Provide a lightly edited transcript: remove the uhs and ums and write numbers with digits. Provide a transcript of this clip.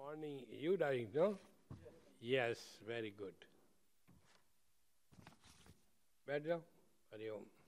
Morning. You dying, no? Yes, very good. बैठ जाओ. हरिओम.